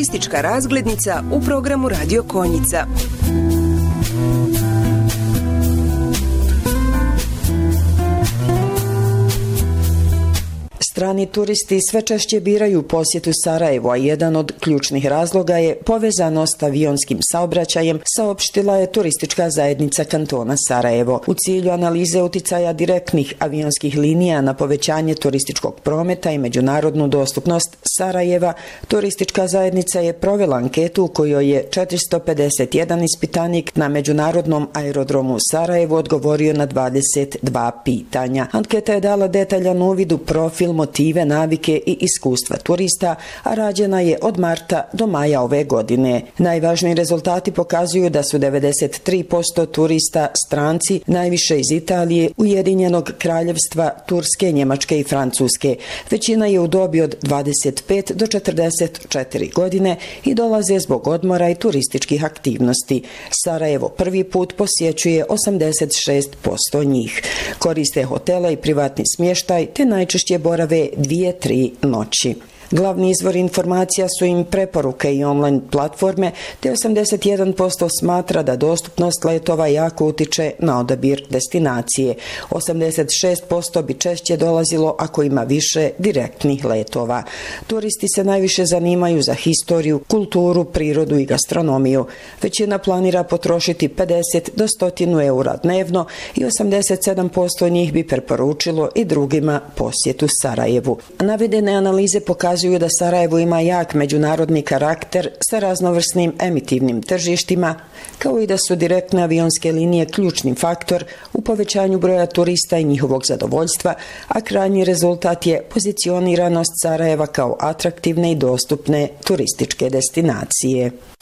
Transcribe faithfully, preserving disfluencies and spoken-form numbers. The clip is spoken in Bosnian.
Turistička razglednica u programu Radio Konjica. Strani turisti sve češće biraju posjetu Sarajevu, a jedan od ključnih razloga je povezanost avionskim saobraćajem, saopštila je turistička zajednica kantona Sarajevo. U cilju analize uticaja direktnih avionskih linija na povećanje turističkog prometa i međunarodnu dostupnost Sarajeva, turistička zajednica je provela anketu u kojoj je četiristo pedeset jedan ispitanik na međunarodnom aerodromu u Sarajevu odgovorio na dvadeset dva pitanja. Anketa je dala detaljan uvid u profil, motive, navike i iskustva turista, a rađena je od marta do maja ove godine. Najvažniji rezultati pokazuju da su devedeset tri posto turista stranci, najviše iz Italije, Ujedinjenog kraljevstva, Turske, Njemačke i Francuske. Većina je u dobi od dvadeset pet do četrdeset četiri godine i dolaze zbog odmora i turističkih aktivnosti. Sarajevo prvi put posjećuje osamdeset šest posto njih. Koriste hotele i privatni smještaj, te najčešće borave dvije, tri noći. Glavni izvor informacija su im preporuke i online platforme, te osamdeset jedan posto smatra da dostupnost letova jako utiče na odabir destinacije. osamdeset šest posto bi češće dolazilo ako ima više direktnih letova. Turisti se najviše zanimaju za historiju, kulturu, prirodu i gastronomiju. Većina planira potrošiti pedeset do sto eura dnevno i osamdeset sedam posto njih bi preporučilo i drugima posjetu Sarajevu. Navedene analize pokazuju da Sarajevo ima jak međunarodni karakter sa raznovrsnim emitivnim tržištima, kao i da su direktne avionske linije ključni faktor u povećanju broja turista i njihovog zadovoljstva, a krajnji rezultat je pozicioniranost Sarajeva kao atraktivne i dostupne turističke destinacije.